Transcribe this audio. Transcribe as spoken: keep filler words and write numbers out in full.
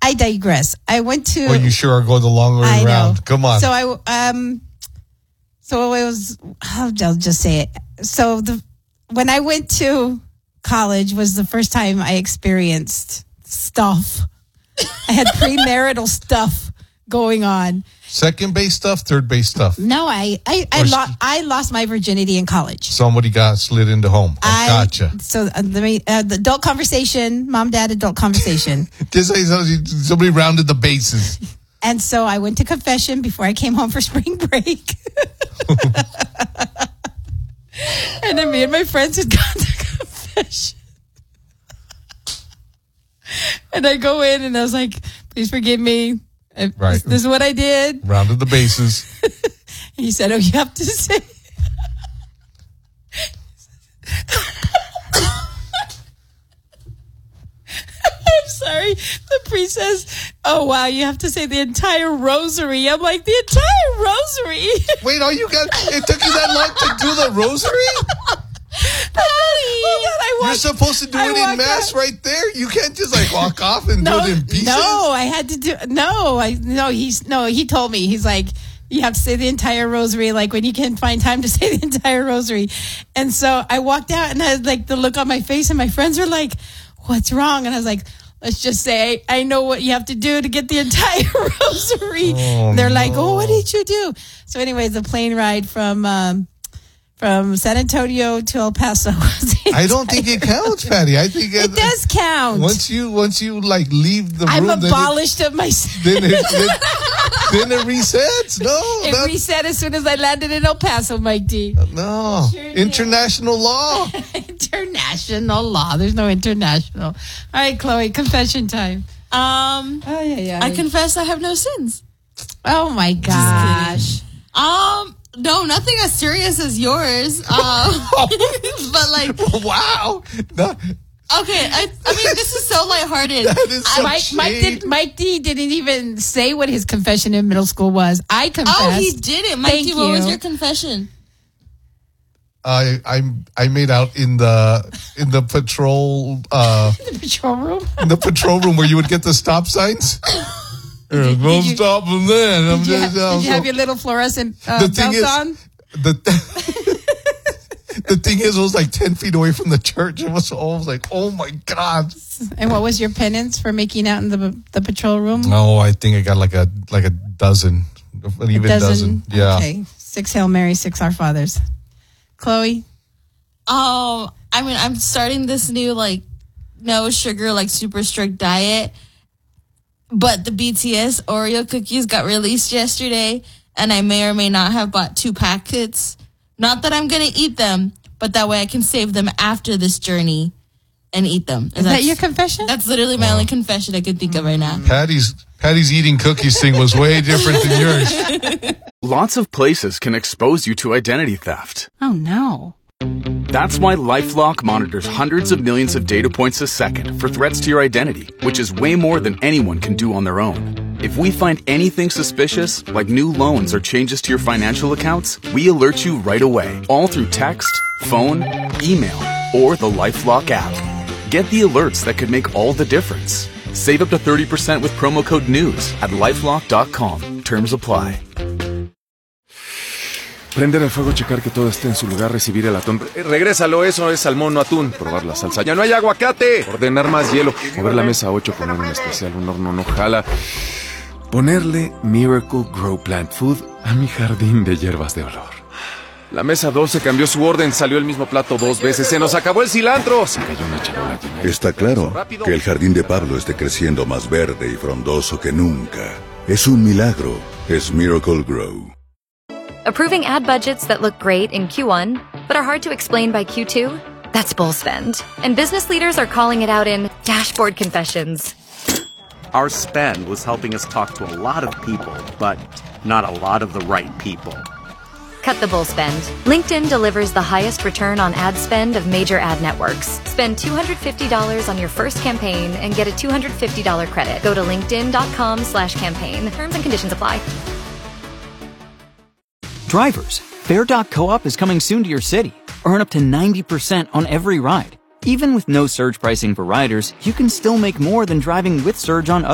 I digress. I went to. Well, you sure are going the long way I around. know. Come on. So I um, so it was. I'll just say it. So the when I went to college was the first time I experienced stuff. I had premarital stuff going on. Second base stuff, third base stuff. No, I I I, lo- I lost my virginity in college. Somebody got slid into home. Oh, I, gotcha. So uh, let me uh, the adult conversation, mom, dad, adult conversation. Just say somebody rounded the bases. And so I went to confession before I came home for spring break. And then me and my friends had gone to confession. And I go in and I was like, please forgive me. Right. This, this is what I did. Rounded the bases. And he said, oh, you have to say. I'm sorry. The priest says, oh, wow, you have to say the entire rosary. I'm like, the entire rosary? Wait, all you got, it took you that long to do the rosary? Oh, You're supposed to do I it in mass out. right there. You can't just like walk off and no, do it in pieces. No, I had to do. No, I no. He's no. He told me. He's like, you have to say the entire rosary. Like when you can find time to say the entire rosary. And so I walked out, and I had like the look on my face, and my friends were like, "What's wrong?" And I was like, let's just say I know what you have to do to get the entire rosary. Oh, They're like, no. "Oh, what did you do?" So, anyways, the plane ride from. Um, From San Antonio to El Paso. I don't think it counts, Patty. I think it, it does count. Once you once you like leave the I'm room, abolished then it, of my. Then it, then, then it resets. No, it that, reset as soon as I landed in El Paso, Mike D. No, sure international law. International law. There's no international. All right, Chloe, confession time. Um, oh yeah, yeah. I confess I have no sins. Oh my gosh. Um. No, nothing as serious as yours. Um, but like, wow. No. Okay, I, I mean, this is so lighthearted. That is so Mike, Mike, did, Mike D didn't even say what his confession in middle school was. I confessed. Oh, he didn't. Mike Thank D, you. what was your confession? I I I made out in the in the patrol uh the patrol room. in the patrol room where you would get the stop signs. Did you, did you, stop them then. Did, I'm you, just, ha- I'm did you so, have your little fluorescent uh, the thing belt is, on? The, the thing is, it was like ten feet away from the church. It was, I was like, oh my God. And what was your penance for making out in the the patrol room? No, I think I got like a like a dozen. An even a dozen. dozen. Yeah. Okay. Six Hail Marys, six Our Fathers. Chloe? Um, I mean, I'm starting this new, like, no sugar, like, super strict diet. But the B T S Oreo cookies got released yesterday, and I may or may not have bought two packets. Not that I'm going to eat them, but that way I can save them after this journey and eat them. And Is that your confession? That's literally my only confession I can think of right now. Patty's Patty's eating cookies thing was way different than yours. Lots of places can expose you to identity theft. Oh, no. That's why LifeLock monitors hundreds of millions of data points a second for threats to your identity, which is way more than anyone can do on their own. If we find anything suspicious, like new loans or changes to your financial accounts, we alert you right away, all through text, phone, email, or the LifeLock app. Get the alerts that could make all the difference. Save up to thirty percent with promo code NEWS at lifelock dot com. Terms apply. Prender el fuego, checar que todo esté en su lugar, recibir el atún. Eh, regrésalo, eso es salmón, no atún. Probar la salsa. ¡Ya no hay aguacate! Ordenar más hielo. Mover la mesa ocho, poner un especial, un horno no jala. Ponerle Miracle Grow Plant Food a mi jardín de hierbas de olor. La mesa doce cambió su orden, salió el mismo plato dos veces. ¡Se nos acabó el cilantro! Se cayó una charola llena. Está claro que el jardín de Pablo esté creciendo más verde y frondoso que nunca. Es un milagro. Es Miracle Grow. Approving ad budgets that look great in Q one, but are hard to explain by Q two? That's bull spend. And business leaders are calling it out in dashboard confessions. Our spend was helping us talk to a lot of people, but not a lot of the right people. Cut the bull spend. LinkedIn delivers the highest return on ad spend of major ad networks. Spend two hundred fifty dollars on your first campaign and get a two hundred fifty dollars credit. Go to linkedin.com slash campaign. Terms and conditions apply. Drivers, Fare dot coop is coming soon to your city. Earn up to ninety percent on every ride. Even with no surge pricing for riders, you can still make more than driving with surge on other